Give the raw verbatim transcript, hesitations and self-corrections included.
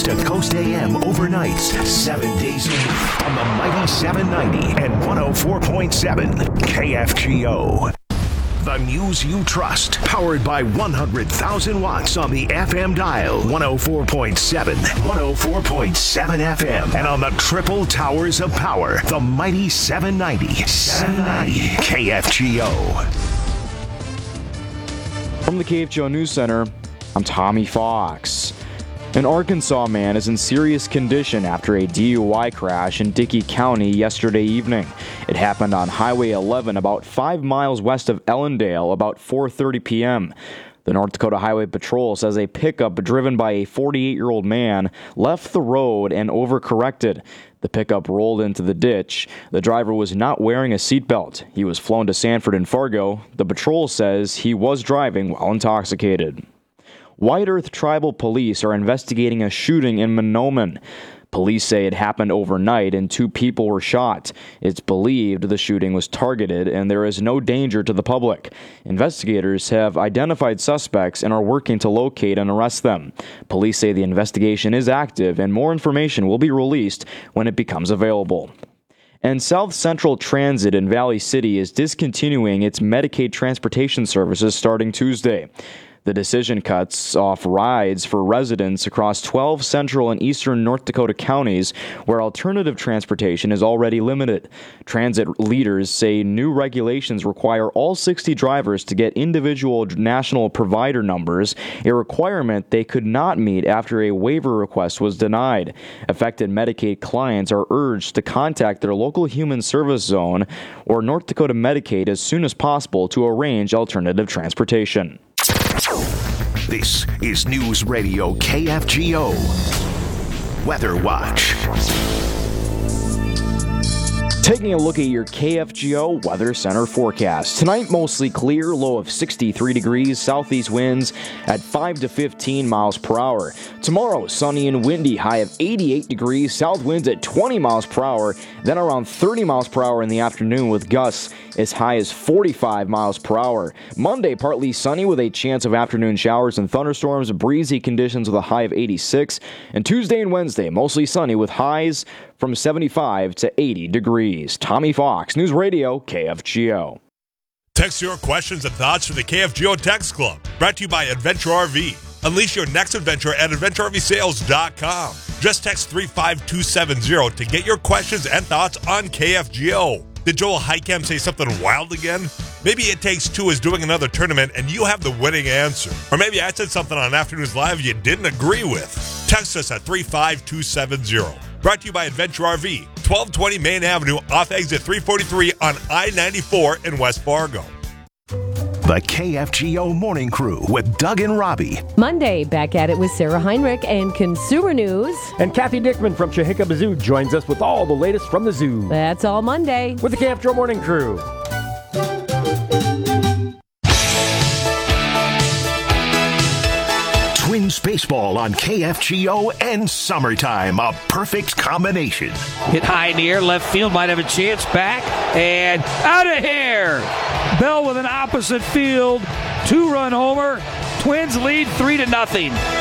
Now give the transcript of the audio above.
Coast to Coast A M overnights, seven days a week on the Mighty seven ninety and one oh four point seven K F G O. The news you trust, powered by one hundred thousand watts on the F M dial, one oh four point seven, one oh four point seven F M, and on the triple towers of power, the Mighty seven ninety, seven ninety K F G O. From the K F G O News Center, I'm Tommy Fox. An Arkansas man is in serious condition after a D U I crash in Dickey County yesterday evening. It happened on Highway eleven about five miles west of Ellendale about four thirty p.m. The North Dakota Highway Patrol says a pickup driven by a forty-eight-year-old man left the road and overcorrected. The pickup rolled into the ditch. The driver was not wearing a seatbelt. He was flown to Sanford and Fargo. The patrol says he was driving while intoxicated. White Earth Tribal Police are investigating a shooting in Mahnomen. Police say it happened overnight and two people were shot. It's believed the shooting was targeted and there is no danger to the public. Investigators have identified suspects and are working to locate and arrest them. Police say the investigation is active and more information will be released when it becomes available. And South Central Transit in Valley City is discontinuing its Medicaid transportation services starting Tuesday. The decision cuts off rides for residents across twelve central and eastern North Dakota counties where alternative transportation is already limited. Transit leaders say new regulations require all sixty drivers to get individual national provider numbers, a requirement they could not meet after a waiver request was denied. Affected Medicaid clients are urged to contact their local human service zone or North Dakota Medicaid as soon as possible to arrange alternative transportation. This is News Radio K F G O Weather Watch. Taking a look at your K F G O Weather Center forecast. Tonight, mostly clear, low of sixty-three degrees, southeast winds at five to fifteen miles per hour. Tomorrow, sunny and windy, high of eighty-eight degrees, south winds at twenty miles per hour, then around thirty miles per hour in the afternoon with gusts as high as forty-five miles per hour. Monday, partly sunny with a chance of afternoon showers and thunderstorms, breezy conditions with a high of eighty-six. And Tuesday and Wednesday, mostly sunny with highs from seventy-five to eighty degrees. Tommy Fox, News Radio, K F G O. Text your questions and thoughts to the K F G O Text Club. Brought to you by Adventure R V. Unleash your next adventure at adventure r v sales dot com. Just text three five two seven zero to get your questions and thoughts on K F G O. Did Joel Heichem say something wild again? Maybe It Takes Two is doing another tournament and you have the winning answer. Or maybe I said something on Afternoons Live you didn't agree with. Text us at three five two seven zero. Brought to you by Adventure R V, twelve twenty Main Avenue off exit three forty-three on I ninety-four in West Fargo. The K F G O Morning Crew with Doug and Robbie. Monday, back at it with Sarah Heinrich and Consumer News. And Kathy Dickman from Chehikaba Zoo joins us with all the latest from the zoo. That's all Monday. With the K F G O Morning Crew. Twins baseball on K F G O and summertime, a perfect combination. Hit high in the air, left field might have a chance, back, and out of here! Bell with an opposite field, two-run homer. Twins lead three to nothing.